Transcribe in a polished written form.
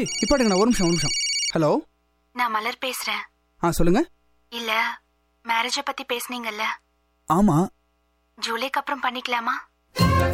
G இப்பாட்டுங்கண்ணா, ஒரு நிமிஷம். Hello, நான் மலர் பேசுறேன். சொல்லுங்க. இல்ல, மேரேஜ பத்தி பேசுனீங்கல்ல? ஆமா. ஜூலைக்கு அப்புறம் பண்ணிக்கலாமா?